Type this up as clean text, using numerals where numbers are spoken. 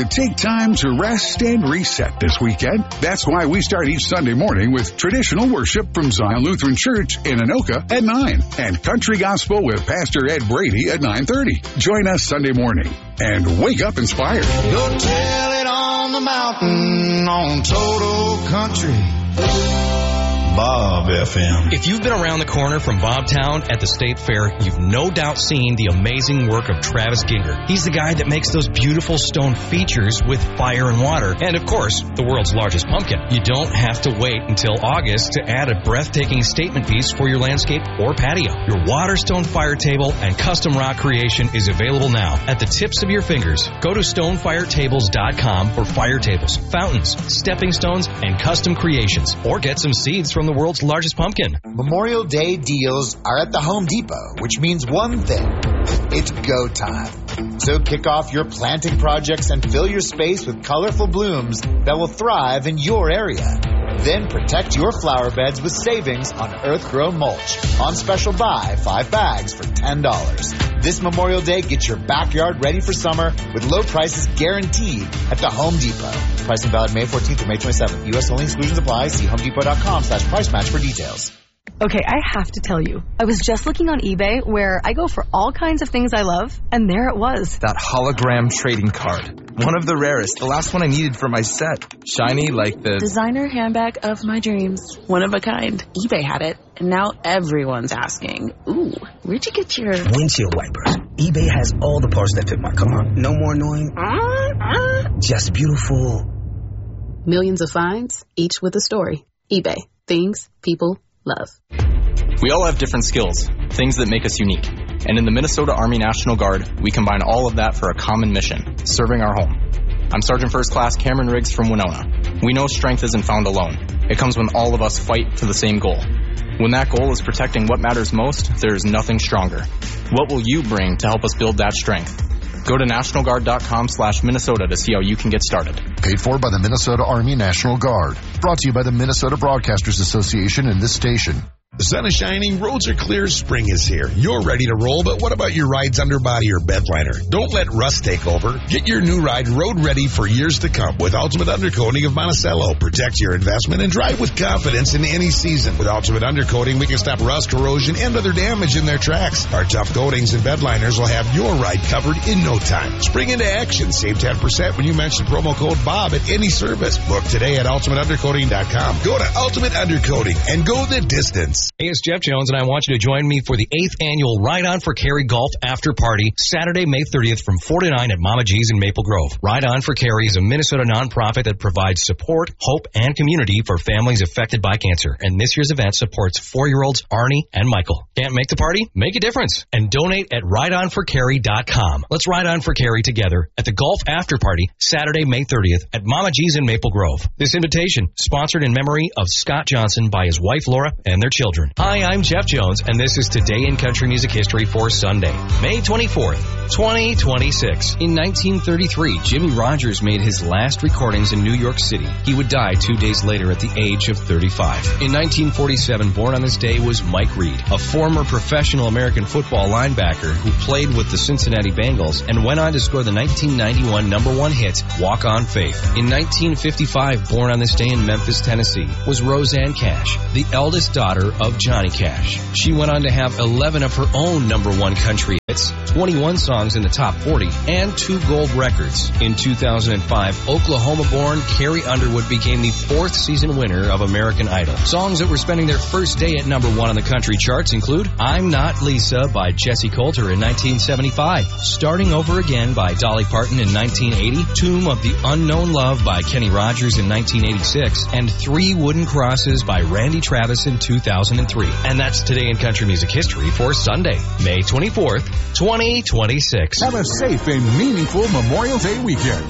Take time to rest and reset this weekend. That's why we start each Sunday morning with traditional worship from Zion Lutheran Church in Anoka at 9 and country gospel with Pastor Ed Brady at 9:30. Join us Sunday morning and wake up inspired. Go tell it on the mountain on Total Country. Bob FM. If you've been around the corner from Bobtown at the State Fair, you've no doubt seen the amazing work of Travis Ginger. He's the guy that makes those beautiful stone features with fire and water, and of course, the world's largest pumpkin. You don't have to wait until August to add a breathtaking statement piece for your landscape or patio. Your Waterstone fire table and custom rock creation is available now at the tips of your fingers. Go to stonefiretables.com for fire tables, fountains, stepping stones, and custom creations, or get some seeds from the world's largest pumpkin. Memorial Day deals are at the Home Depot, which means one thing. It's go time. So kick off your planting projects and fill your space with colorful blooms that will thrive in your area. Then protect your flower beds with savings on earth-grown mulch. On special buy, 5 bags for $10. This Memorial Day, get your backyard ready for summer with low prices guaranteed at the Home Depot. Pricing valid May 14th through May 27th. U.S. only, exclusions apply. See homedepot.com/price match for details. Okay, I have to tell you, I was just looking on eBay where I go for all kinds of things I love, and there it was. That hologram trading card. One of the rarest. The last one I needed for my set. Shiny like the designer handbag of my dreams. One of a kind. eBay had it, and now everyone's asking, ooh, where'd you get your windshield wipers? eBay has all the parts that fit my car. No more annoying. Just beautiful. Millions of finds, each with a story. eBay. Things people love. We all have different skills, things that make us unique. And in the Minnesota Army National Guard, we combine all of that for a common mission, serving our home. I'm Sergeant First Class Cameron Riggs from Winona. We know strength isn't found alone. It comes when all of us fight for the same goal. When that goal is protecting what matters most, there is nothing stronger. What will you bring to help us build that strength? Go to NationalGuard.com/Minnesota to see how you can get started. Paid for by the Minnesota Army National Guard. Brought to you by the Minnesota Broadcasters Association and this station. The sun is shining, roads are clear, spring is here. You're ready to roll, but what about your ride's underbody or bed liner? Don't let rust take over. Get your new ride road ready for years to come with Ultimate Undercoating of Monticello. Protect your investment and drive with confidence in any season. With Ultimate Undercoating, we can stop rust, corrosion, and other damage in their tracks. Our tough coatings and bed liners will have your ride covered in no time. Spring into action. Save 10% when you mention promo code BOB at any service. Book today at ultimateundercoating.com. Go to Ultimate Undercoating and go the distance. Hey, it's Jeff Jones, and I want you to join me for the 8th annual Ride On for Carrie Golf After Party, Saturday, May 30th from 4 to 9 at Mama G's in Maple Grove. Ride On for Carrie is a Minnesota nonprofit that provides support, hope, and community for families affected by cancer. And this year's event supports 4-year-olds Arnie and Michael. Can't make the party? Make a difference. And donate at rideonforcarrie.com. Let's ride on for Carrie together at the Golf After Party, Saturday, May 30th at Mama G's in Maple Grove. This invitation, sponsored in memory of Scott Johnson by his wife Laura and their children. Hi, I'm Jeff Jones, and this is Today in Country Music History for Sunday, May 24th, 2026. In 1933, Jimmie Rodgers made his last recordings in New York City. He would die 2 days later at the age of 35. In 1947, born on this day was Mike Reed, a former professional American football linebacker who played with the Cincinnati Bengals and went on to score the 1991 #1 hit, Walk on Faith. In 1955, born on this day in Memphis, Tennessee, was Rosanne Cash, the eldest daughter of Johnny Cash. She went on to have 11 of her own #1 country hits, 21 songs in the top 40, and 2 gold records. In 2005, Oklahoma-born Carrie Underwood became the 4th season winner of American Idol. Songs that were spending their first day at #1 on the country charts include I'm Not Lisa by Jessie Coulter in 1975, Starting Over Again by Dolly Parton in 1980, Tomb of the Unknown Love by Kenny Rogers in 1986, and 3 Wooden Crosses by Randy Travis in 2003. And that's Today in Country Music History for Sunday, May 24th, 2026. Have a safe and meaningful Memorial Day weekend